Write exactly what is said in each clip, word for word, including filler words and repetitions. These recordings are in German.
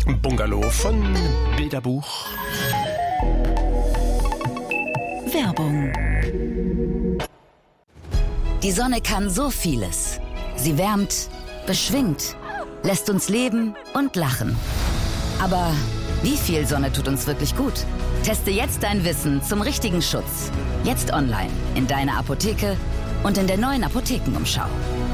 Bungalow von Bilderbuch. Werbung. Die Sonne kann so vieles. Sie wärmt, beschwingt, lässt uns leben und lachen. Aber wie viel Sonne tut uns wirklich gut? Teste jetzt dein Wissen zum richtigen Schutz. Jetzt online, in deiner Apotheke und in der neuen Apothekenumschau.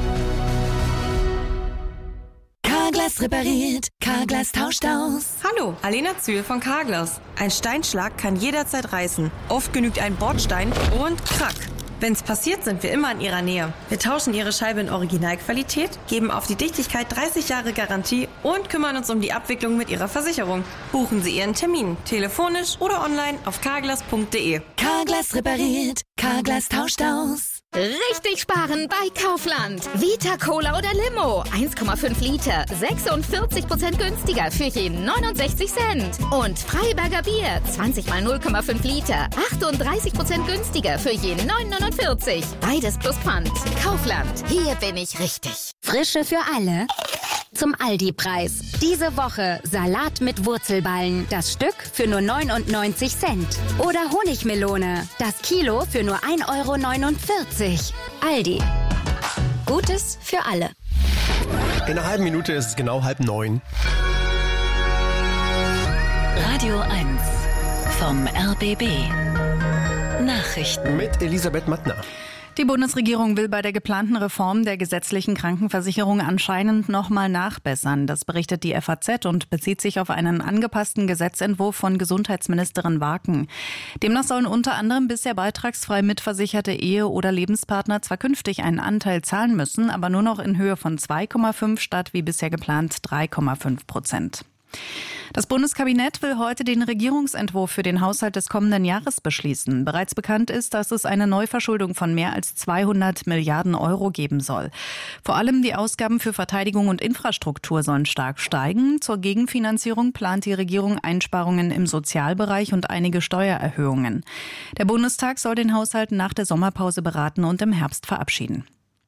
Carglass repariert, Carglass tauscht aus. Hallo, Alena Zühl von Carglass. Ein Steinschlag kann jederzeit reißen. Oft genügt ein Bordstein und krack. Wenn's passiert, sind wir immer in Ihrer Nähe. Wir tauschen Ihre Scheibe in Originalqualität, geben auf die Dichtigkeit dreißig Jahre Garantie und kümmern uns um die Abwicklung mit Ihrer Versicherung. Buchen Sie Ihren Termin, telefonisch oder online auf carglass punkt de. Carglass repariert, Carglass tauscht aus. Richtig sparen bei Kaufland. Vita Cola oder Limo. eins Komma fünf Liter. sechsundvierzig Prozent günstiger für jeden neunundsechzig Cent. Und Freiberger Bier. zwanzig mal null Komma fünf Liter. achtunddreißig Prozent günstiger für jeden neun neunundvierzig. Beides plus Pfand. Kaufland. Hier bin ich richtig. Frische für alle. Zum Aldi-Preis. Diese Woche Salat mit Wurzelballen. Das Stück für nur neunundneunzig Cent. Oder Honigmelone. Das Kilo für nur ein Euro neunundvierzig. Aldi. Gutes für alle. In einer halben Minute ist es genau halb neun. Radio eins vom R B B. Nachrichten Mit Elisabeth Mattner. Die Bundesregierung will bei der geplanten Reform der gesetzlichen Krankenversicherung anscheinend nochmal nachbessern. Das berichtet die F A Z und bezieht sich auf einen angepassten Gesetzentwurf von Gesundheitsministerin Waken. Demnach sollen unter anderem bisher beitragsfrei mitversicherte Ehe- oder Lebenspartner zwar künftig einen Anteil zahlen müssen, aber nur noch in Höhe von zwei Komma fünf statt wie bisher geplant drei Komma fünf Prozent. Das Bundeskabinett will heute den Regierungsentwurf für den Haushalt des kommenden Jahres beschließen. Bereits bekannt ist, dass es eine Neuverschuldung von mehr als zweihundert Milliarden Euro geben soll. Vor allem die Ausgaben für Verteidigung und Infrastruktur sollen stark steigen. Zur Gegenfinanzierung plant die Regierung Einsparungen im Sozialbereich und einige Steuererhöhungen. Der Bundestag soll den Haushalt nach der Sommerpause beraten und im Herbst verabschieden.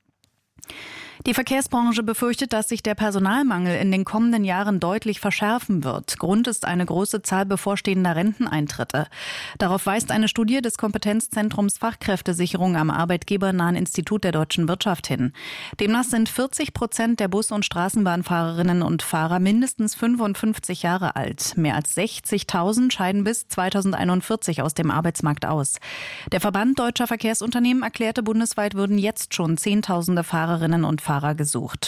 Die Verkehrsbranche befürchtet, dass sich der Personalmangel in den kommenden Jahren deutlich verschärfen wird. Grund ist eine große Zahl bevorstehender Renteneintritte. Darauf weist eine Studie des Kompetenzzentrums Fachkräftesicherung am Arbeitgebernahen Institut der deutschen Wirtschaft hin. Demnach sind vierzig Prozent der Bus- und Straßenbahnfahrerinnen und Fahrer mindestens fünfundfünfzig Jahre alt. Mehr als sechzigtausend scheiden bis zweitausendeinundvierzig aus dem Arbeitsmarkt aus. Der Verband Deutscher Verkehrsunternehmen erklärte, bundesweit würden jetzt schon Zehntausende Fahrerinnen und Fahrer gesucht.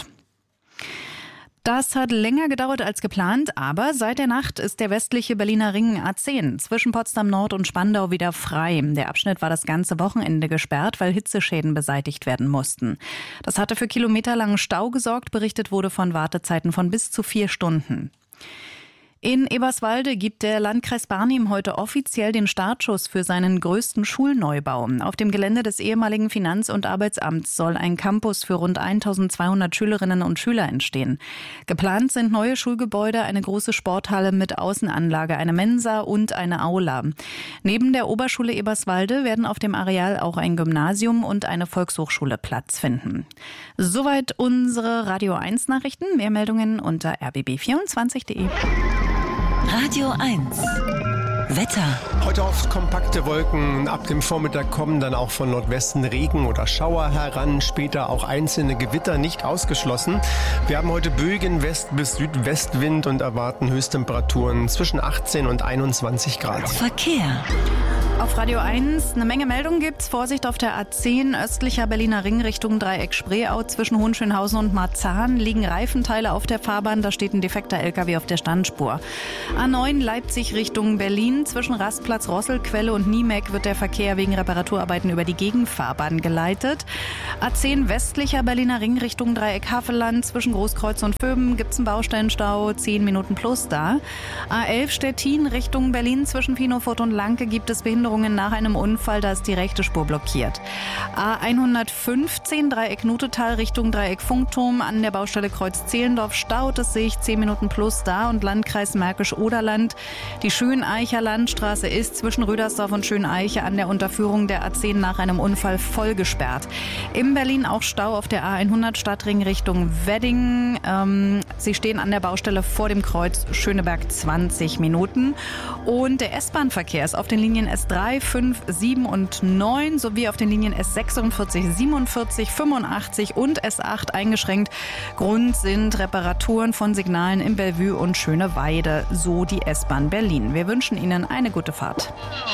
Das hat länger gedauert als geplant, aber seit der Nacht ist der westliche Berliner Ring A zehn zwischen Potsdam Nord und Spandau wieder frei. Der Abschnitt war das ganze Wochenende gesperrt, weil Hitzeschäden beseitigt werden mussten. Das hatte für kilometerlangen Stau gesorgt, berichtet wurde von Wartezeiten von bis zu vier Stunden. In Eberswalde gibt der Landkreis Barnim heute offiziell den Startschuss für seinen größten Schulneubau. Auf dem Gelände des ehemaligen Finanz- und Arbeitsamts soll ein Campus für rund eintausendzweihundert Schülerinnen und Schüler entstehen. Geplant sind neue Schulgebäude, eine große Sporthalle mit Außenanlage, eine Mensa und eine Aula. Neben der Oberschule Eberswalde werden auf dem Areal auch ein Gymnasium und eine Volkshochschule Platz finden. Soweit unsere Radio eins Nachrichten. Mehr Meldungen unter r b b vierundzwanzig punkt de. Radio eins. Wetter. Heute oft kompakte Wolken. Ab dem Vormittag kommen dann auch von Nordwesten Regen oder Schauer heran. Später auch einzelne Gewitter, nicht ausgeschlossen. Wir haben heute böigen West- bis Südwestwind und erwarten Höchsttemperaturen zwischen achtzehn und einundzwanzig Grad. Verkehr. Auf Radio eins eine Menge Meldungen gibt's. Vorsicht auf der A zehn, östlicher Berliner Ring Richtung Dreieck Spreeau. Zwischen Hohenschönhausen und Marzahn liegen Reifenteile auf der Fahrbahn. Da steht ein defekter L K W auf der Standspur. A neun Leipzig Richtung Berlin. Zwischen Rastplatz Rosselquelle und Niemeck wird der Verkehr wegen Reparaturarbeiten über die Gegenfahrbahn geleitet. A zehn westlicher Berliner Ring Richtung Dreieck Havelland. Zwischen Großkreuz und Vöben gibt's einen Baustellenstau. zehn Minuten plus da. A elf Stettin Richtung Berlin. Zwischen Pinofurt und Lanke gibt es Behinderungen nach einem Unfall, da ist die rechte Spur blockiert. A hundertfünfzehn Dreieck Nutetal Richtung Dreieck Funkturm an der Baustelle Kreuz Zehlendorf staut es sich, zehn Minuten plus da und Landkreis Märkisch-Oderland. Die Schöneicher Landstraße ist ist zwischen Rüdersdorf und Schöneiche an der Unterführung der A zehn nach einem Unfall voll gesperrt. In Berlin auch Stau auf der A hundert Stadtring Richtung Wedding. Ähm, Sie stehen an der Baustelle vor dem Kreuz Schöneberg zwanzig Minuten. Und der S-Bahn-Verkehr ist auf den Linien S drei, fünf, sieben und neun sowie auf den Linien S sechsundvierzig, siebenundvierzig, fünfundachtzig und S acht eingeschränkt. Grund sind Reparaturen von Signalen in Bellevue und Schöneweide, so die S-Bahn Berlin. Wir wünschen Ihnen eine gute Fahrt.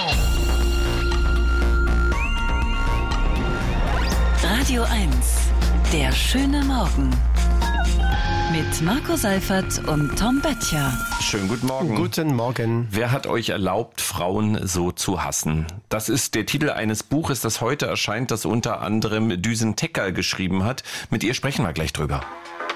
Radio eins, der schöne Morgen. Mit Marco Seifert und Tom Böttcher. Schönen guten Morgen. Guten Morgen. Wer hat euch erlaubt, Frauen so zu hassen? Das ist der Titel eines Buches, das heute erscheint, das unter anderem Düsen Tekal geschrieben hat. Mit ihr sprechen wir gleich drüber.